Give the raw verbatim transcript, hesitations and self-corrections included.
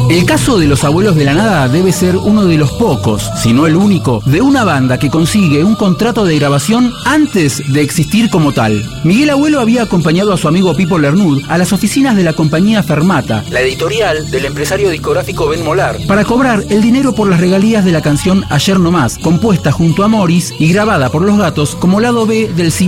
El caso de Los Abuelos de la Nada debe ser uno de los pocos, si no el único, de una banda que consigue un contrato de grabación antes de existir como tal. Miguel Abuelo había acompañado a su amigo Pipo Lernud a las oficinas de la compañía Fermata, la editorial del empresario discográfico Ben Molar, para cobrar el dinero por las regalías de la canción Ayer No Más, compuesta junto a Morris y grabada por Los Gatos como lado B del